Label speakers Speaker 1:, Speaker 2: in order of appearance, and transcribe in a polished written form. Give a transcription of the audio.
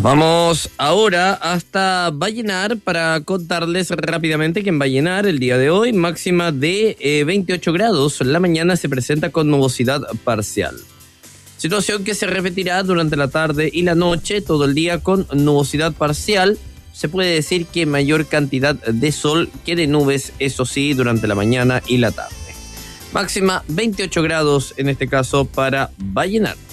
Speaker 1: Vamos ahora hasta Vallenar para contarles rápidamente que en Vallenar el día de hoy máxima de 28 grados. La mañana se presenta con nubosidad parcial. Situación que se repetirá durante la tarde y la noche, todo el día con nubosidad parcial. Se puede decir que mayor cantidad de sol que de nubes, eso sí, durante la mañana y la tarde. Máxima 28 grados en este caso para Vallenar.